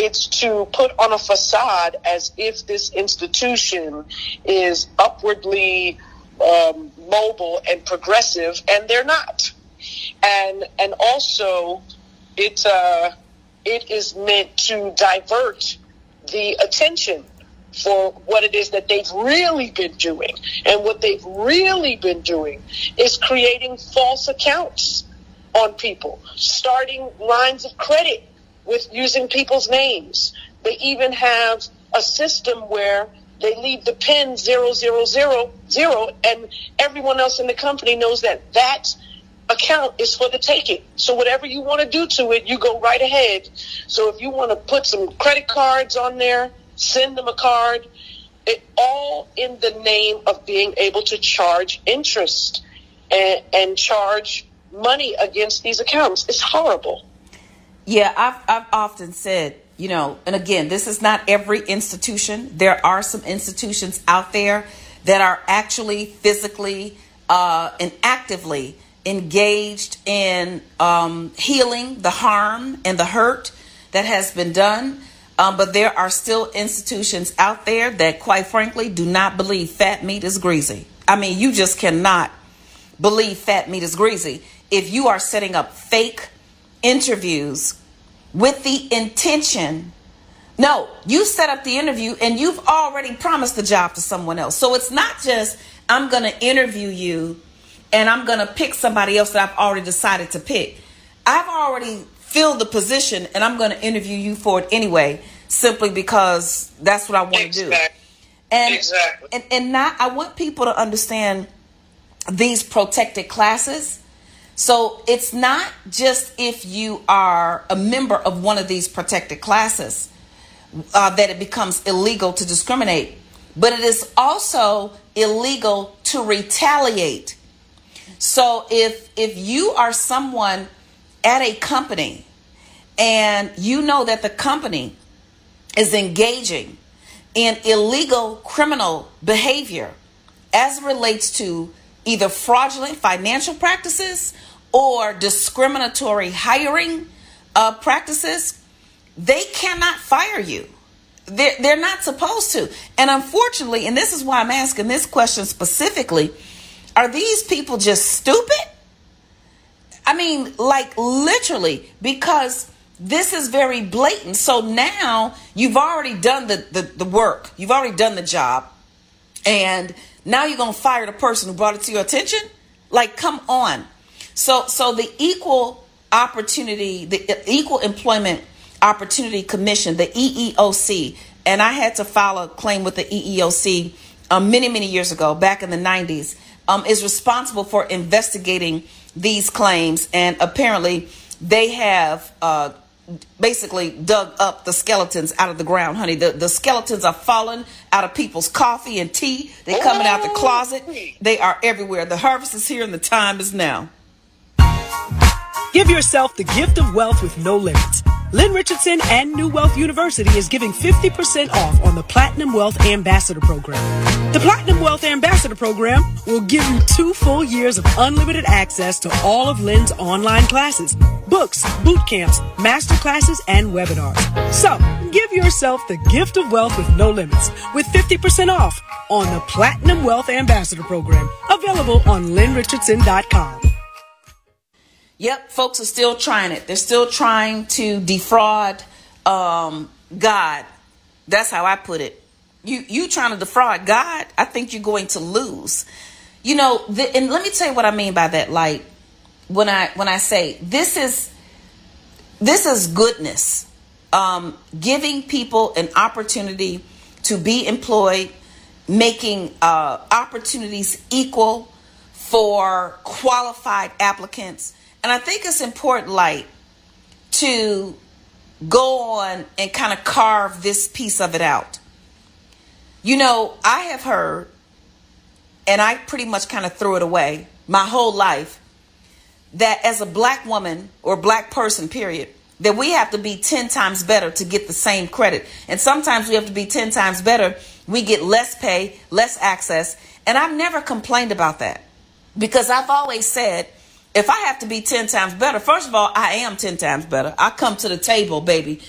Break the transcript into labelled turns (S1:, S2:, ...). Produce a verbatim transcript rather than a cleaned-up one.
S1: It's to put on a facade as if this institution is upwardly um, mobile and progressive, and they're not. And and also, it uh, it is meant to divert the attention for what it is that they've really been doing. And what they've really been doing is creating false accounts on people, starting lines of credit with using people's names. They even have a system where they leave the pin zero zero zero zero, and everyone else in the company knows that that account is for the taking. So whatever you want to do to it, you go right ahead. So if you want to put some credit cards on there, send them a card. It all in the name of being able to charge interest and, and charge money against these accounts. It's horrible.
S2: Yeah, I've I've often said, you know, and again, this is not every institution. There are some institutions out there that are actually physically uh, and actively engaged in um, healing the harm and the hurt that has been done. Um, but there are still institutions out there that, quite frankly, do not believe fat meat is greasy. I mean, you just cannot believe fat meat is greasy if you are setting up fake interviews with the intention. No, you set up the interview and you've already promised the job to someone else. So it's not just, I'm going to interview you and I'm going to pick somebody else that I've already decided to pick. I've already filled the position and I'm going to interview you for it anyway, simply because that's what I want
S1: exactly.
S2: to do. And,
S1: exactly.
S2: and, and not, I want people to understand these protected classes. So it's not just if you are a member of one of these protected classes uh, that it becomes illegal to discriminate, but it is also illegal to retaliate. So if if you are someone at a company and you know that the company is engaging in illegal criminal behavior as it relates to either fraudulent financial practices or discriminatory hiring uh, practices, they cannot fire you. They're, they're not supposed to. And unfortunately, and this is why I'm asking this question specifically, are these people just stupid? I mean, like literally, because this is very blatant. So now you've already done the, the, the work. You've already done the job. And now you're going to fire the person who brought it to your attention? Like, come on. So so the Equal Opportunity, the Equal Employment Opportunity Commission, the E E O C, and I had to file a claim with the E E O C um, many, many years ago, back in the nineties, um, is responsible for investigating these claims. And apparently they have uh, basically dug up the skeletons out of the ground, honey. The, the skeletons are falling out of people's coffee and tea. They're coming out the closet. They are everywhere. The harvest is here and the time is now.
S3: Give yourself the gift of wealth with no limits. Lynn Richardson and New Wealth University is giving fifty percent off on the Platinum Wealth Ambassador Program. The Platinum Wealth Ambassador Program will give you two full years of unlimited access to all of Lynn's online classes, books, boot camps, master classes, and webinars. So, give yourself the gift of wealth with no limits with fifty percent off on the Platinum Wealth Ambassador Program, available on lynn richardson dot com.
S2: Yep, folks are still trying it. They're still trying to defraud um, God. That's how I put it. You you trying to defraud God? I think you're going to lose. You know, the, and let me tell you what I mean by that. Like when I when I say this is this is goodness, um, giving people an opportunity to be employed, making uh, opportunities equal for qualified applicants. And I think it's important, like, to go on and kind of carve this piece of it out. You know, I have heard, and I pretty much kind of threw it away my whole life, that as a black woman or black person, period, that we have to be ten times better to get the same credit. And sometimes we have to be ten times better. We get less pay, less access. And I've never complained about that because I've always said, if I have to be ten times better, first of all, I am ten times better. I come to the table, baby,